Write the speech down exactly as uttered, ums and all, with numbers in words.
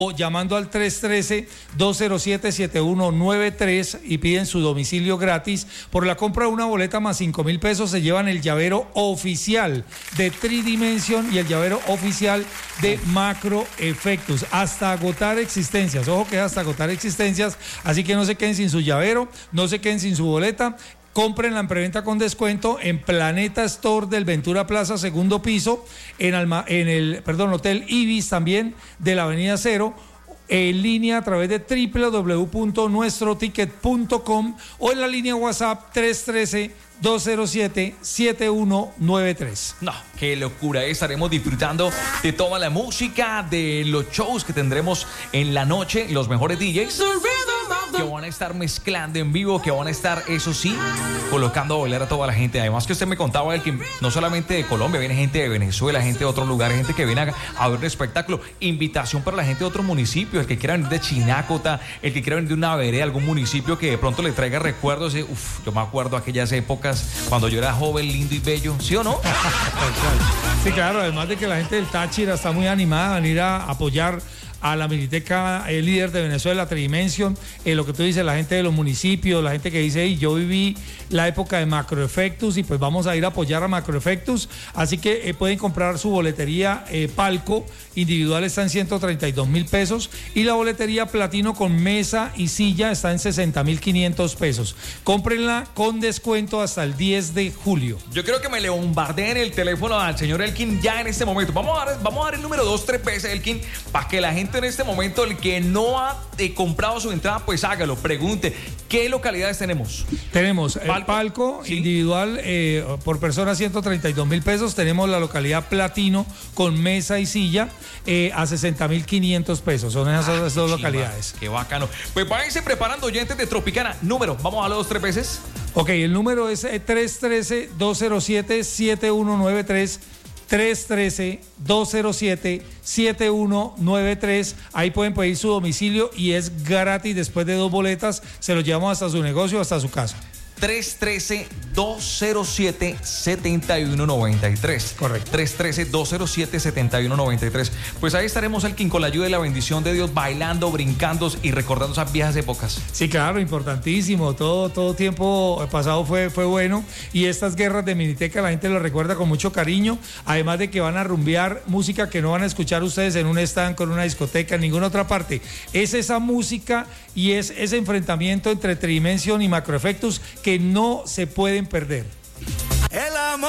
o llamando al tres uno tres, dos cero siete, siete uno nueve tres y piden su domicilio gratis. Por la compra de una boleta más cinco mil pesos se llevan el llavero oficial de Tridimension y el llavero oficial de Macro Effectus. Hasta agotar existencias. Ojo que es hasta agotar existencias, así que no se queden sin su llavero, no se queden sin su boleta. Cómprenla en preventa con descuento en Planeta Store del Ventura Plaza, segundo piso, en, Alma, en el perdón, Hotel Ibis también de la Avenida Cero, en línea a través de doble u doble u doble u punto nuestro ticket punto com o en la línea WhatsApp tres uno tres, dos cero siete, siete uno nueve tres. No, qué locura, estaremos disfrutando de toda la música, de los shows que tendremos en la noche, los mejores D Js que van a estar mezclando en vivo, que van a estar, eso sí, colocando a bailar a toda la gente. Además que usted me contaba el que no solamente de Colombia, viene gente de Venezuela, gente de otros lugares, gente que viene a, a ver un espectáculo. Invitación para la gente de otros municipios, el que quiera venir de Chinácota, el que quiera venir de una vereda, algún municipio que de pronto le traiga recuerdos. De, uf, yo me acuerdo aquellas épocas cuando yo era joven, lindo y bello, ¿sí o no? Sí, claro, además de que la gente del Táchira está muy animada a venir a apoyar a la Miniteca, el líder de Venezuela, Tridimension, eh, lo que tú dices, la gente de los municipios, la gente que dice, hey, yo viví la época de Macro Effectus y pues vamos a ir a apoyar a Macro Effectus, así que eh, pueden comprar su boletería eh, palco, individual está en ciento treinta y dos mil pesos y la boletería platino con mesa y silla está en sesenta mil quinientos pesos. Cómprenla con descuento hasta el diez de julio. Yo creo que me le bombardeen el teléfono al señor Elkin ya en este momento. Vamos a dar, vamos a dar el número dos tres veces, Elkin, para que la gente en este momento, el que no ha eh, comprado su entrada, pues hágalo, pregunte. ¿Qué localidades tenemos? Tenemos el palco, palco ¿sí? individual eh, por persona ciento treinta y dos mil pesos. Tenemos la localidad platino con mesa y silla eh, a sesenta mil quinientos pesos. Son esas ah, dos chimba, localidades. Qué bacano. Pues váyanse preparando, oyentes de Tropicana. Número, vamos a darlo dos, tres veces. Ok, el número es eh, tres uno tres, dos cero siete, siete uno nueve tres. tres uno tres, dos cero siete, siete uno nueve tres. Ahí pueden pedir su domicilio y es gratis. Después de dos boletas se los llevamos hasta su negocio, hasta su casa. tres uno tres, dos cero siete, siete uno nueve tres. Correcto. tres uno tres, dos cero siete, siete uno nueve tres. Pues ahí estaremos, Elkin, con la ayuda y la bendición de Dios, bailando, brincando y recordando esas viejas épocas. Sí, claro, importantísimo. Todo, todo tiempo pasado fue, fue bueno. Y estas guerras de Miniteca la gente lo recuerda con mucho cariño. Además de que van a rumbear música que no van a escuchar ustedes en un stand, en una discoteca, en ninguna otra parte. Es esa música y es ese enfrentamiento entre Tridimension y Macro Effectus que no se pueden perder. El amor